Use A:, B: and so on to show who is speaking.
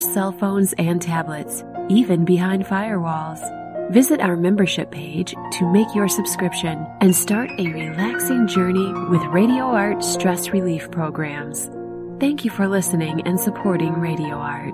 A: cell phones and tablets, even behind firewalls. Visit our membership page to make your subscription and start a relaxing journey with Radio Art stress relief programs. Thank you for listening and supporting Radio Art.